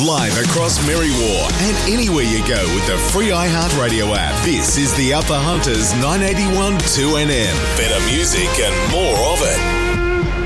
live across Merriwa and anywhere you go with the free iHeartRadio app. This is the Upper Hunters 981 2NM. Better music and more of it.